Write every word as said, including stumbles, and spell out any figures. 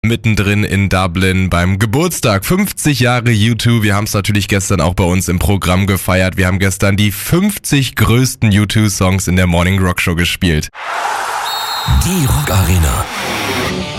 Mittendrin in Dublin beim Geburtstag. fünfzig Jahre U zwei. Wir haben es natürlich gestern auch bei uns im Programm gefeiert. Wir haben gestern die fünfzig größten U zwei Songs in der Morning Rock Show gespielt. Die Rock Arena.